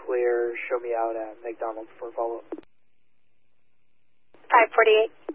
clear. Show me out at McDonald's for follow-up. 548.